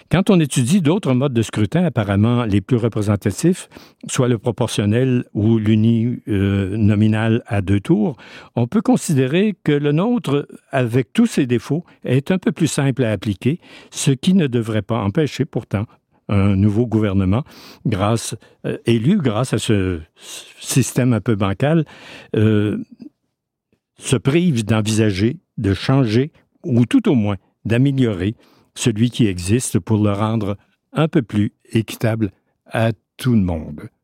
Quand on étudie d'autres modes de scrutin, apparemment les plus représentatifs, soit le proportionnel ou l'uninominal à 2 tours, on peut considérer que le nôtre, avec tous ses défauts, est un peu plus simple à appliquer, ce qui ne devrait pas empêcher pourtant un nouveau gouvernement, élu grâce à ce système un peu bancal, se prive d'envisager, de changer ou tout au moins d'améliorer celui qui existe pour le rendre un peu plus équitable à tout le monde.